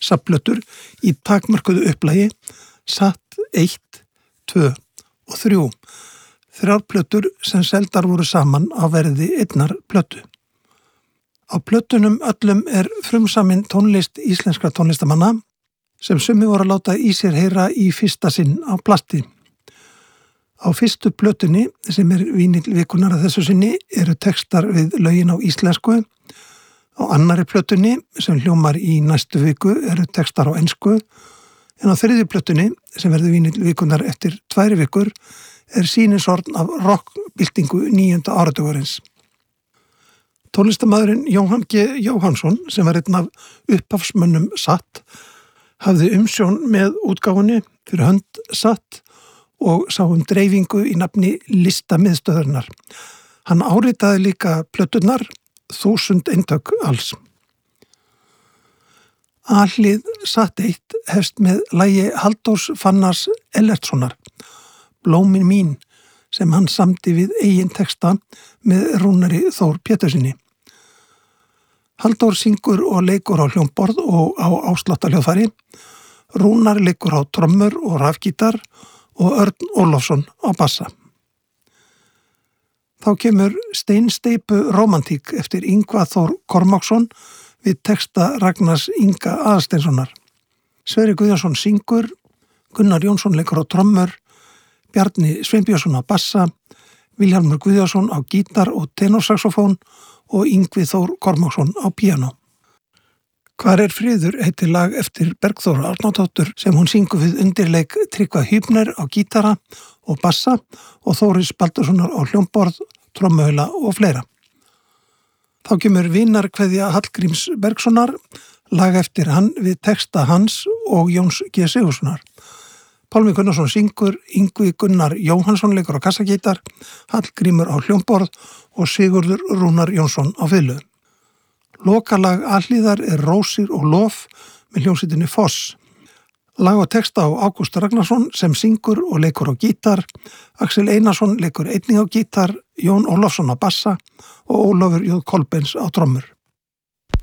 safnplötur í takmörkuðu upplagi, Satt 1, 2 og 3. 3 plötur sem seldar voru saman á verði einnar plötu. Á plötunum öllum frumsamin tónlist íslenskra tónlistamanna sem summi voru að láta í sér heyra í fyrsta sinn á plasti. Á fyrstu plötunni, sem vínill vikunar að þessu sinni, textar við lögin á íslensku. Á annari plötunni, sem hljómar í næstu viku, textar á ensku. En á þriðju plötunni, sem verður vínill vikunar eftir 2 vikur, sýnisorn af rockbyltingu 9. áratugurins. Tónlistarmaðurinn Jóhann G. Jóhannsson, sem var einn af upphafsmönnum Satt, hafði umsjón með útgáfunni fyrir hönd Satt og sá dreifingu í nafni Listamiðstöðurnar. Hann áritaði líka plöturnar, 1000 eintök alls. A-hlið Satt 1 hefst með lagi Halldórs Fannars Ellertssonar, Blómin mín, sem hann samdi við eigin texta með Rúnari Þór Pétursinni. Halldór syngur og leikur á hljómborð og á ásláttarhljóðfæri, Rúnar leikur á trommur og rafgítar og Örn Ólafsson á bassa. Þá kemur Steinsteypu rómantík eftir Ingva Þór Kormáksson við texta Ragnars Inga Aðalsteinssonar. Sverrir Guðjónsson syngur, Gunnar Jónsson leikur á trommur, Bjarni Sveinbjörnsson á bassa, Vilhjálmur Guðjónsson á gítar og tenorsaxofón og Ingvi Þór Kormáksson á píanó. Hvar friður heitir lag eftir Bergþóru Árnadóttur sem hún syngur við undirleik Tryggva Hübner á gítara og bassa og Þóris Baldurssonar á hljómborð, trommuhula og fleira. Þá kemur Vinarkveðja Hallgríms Bergssonar, lag eftir hann við texta hans og Jóns G. Sigurðssonar. Pálmi Gunnarsson syngur, Ingvi Gunnar Jóhannsson leikur á kassagítar, Hallgrímur á hljómborð og Sigurður Rúnar Jónsson á fiðlu. Lokalag A-hlíðar Rósir og lof með hljómsveitinni Foss. Lag og texta á Ágúst Ragnarsson sem syngur og leikur á gítar, Axel Einarsson leikur einnig á gítar, Jón Ólafsson á bassa og Ólafur J. Kolbens á trommur.